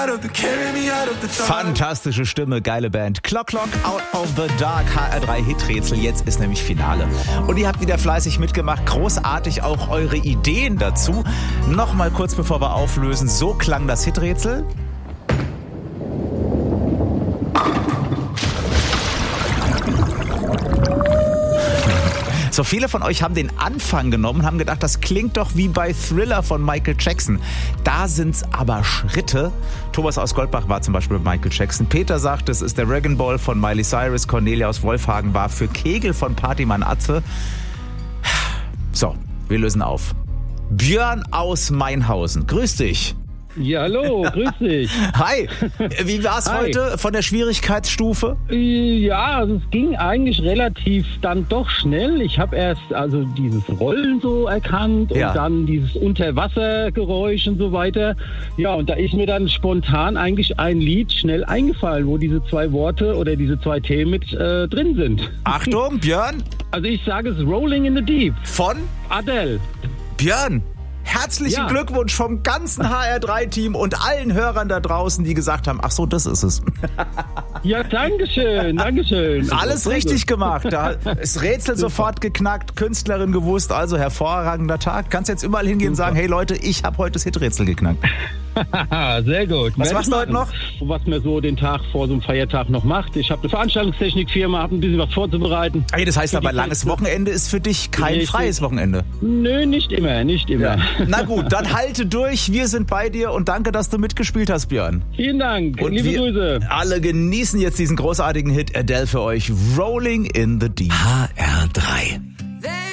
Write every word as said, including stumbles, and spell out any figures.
Fantastische Stimme, geile Band. Clock Clock, Out of the Dark, H R drei Hiträtsel. Jetzt ist nämlich Finale. Und ihr habt wieder fleißig mitgemacht. Großartig auch eure Ideen dazu. Nochmal kurz bevor wir auflösen. So klang das Hiträtsel. So viele von euch haben den Anfang genommen und haben gedacht, das klingt doch wie bei Thriller von Michael Jackson. Da sind's aber Schritte. Thomas aus Goldbach war zum Beispiel bei Michael Jackson. Peter sagt, es ist der Dragon Ball von Miley Cyrus. Cornelia aus Wolfhagen war für Kegel von Partymann Atze. So, wir lösen auf. Björn aus Mainhausen. Grüß dich. Ja, hallo, grüß dich. Hi, wie war's Hi. heute von der Schwierigkeitsstufe? Ja, also es ging eigentlich relativ dann doch schnell. Ich habe erst also dieses Rollen so erkannt und Ja. dann dieses Unterwassergeräusch und so weiter. Ja, und da ist mir dann spontan eigentlich ein Lied schnell eingefallen, wo diese zwei Worte oder diese zwei Themen mit äh, drin sind. Achtung, Björn, Also ich sage es Rolling in the Deep. von Adele. Björn. Herzlichen Ja. Glückwunsch vom ganzen H R drei Team und allen Hörern da draußen, die gesagt haben, ach so, das ist es. Ja, dankeschön, dankeschön. Alles Sehr richtig gut. gemacht. Da ist Rätsel sofort geknackt, Künstlerin gewusst, also hervorragender Tag. Kannst jetzt überall hingehen und sagen, hey Leute, ich habe heute das Hiträtsel geknackt. Sehr gut. Was Werde machst ich du heute machen. noch? Was man so den Tag vor so einem Feiertag noch macht. Ich habe eine Veranstaltungstechnikfirma, habe ein bisschen was vorzubereiten. Hey, das heißt Für die aber, langes Feste. Wochenende ist für dich kein Richtig. freies Wochenende. Nö, nicht immer, nicht immer. Na gut, dann halte durch. Wir sind bei dir und danke, dass du mitgespielt hast, Björn. Vielen Dank. Und Liebe wir Grüße. alle genießen jetzt diesen großartigen Hit Adele für euch. Rolling in the Deep. H R drei.